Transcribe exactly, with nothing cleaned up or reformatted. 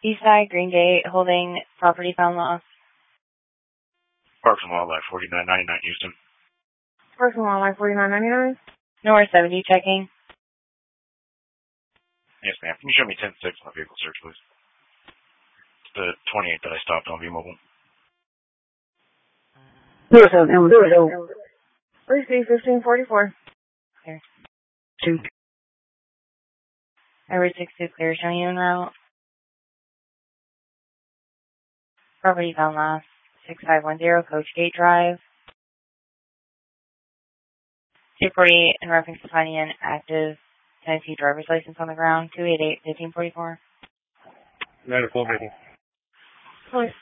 Eastside, Green Gate, holding property found lost. Parks and Wildlife, forty-nine ninety-nine, Houston. Parks and Wildlife, forty-nine ninety-nine. North seventy, checking. Yes, ma'am. Can you show me ten six on the vehicle search, please? It's the twenty-eight that I stopped on V-Mobile. Zero seven, zero zero. three C fifteen forty-four. Clear. Two. Highway six two, clear, showing you en route. Property found lost. six five one zero, Coach Gate Drive. two forty-eight, in reference to finding an active Tennessee driver's license on the ground. two eight eight, fifteen forty-four. Matter full vehicle. Police.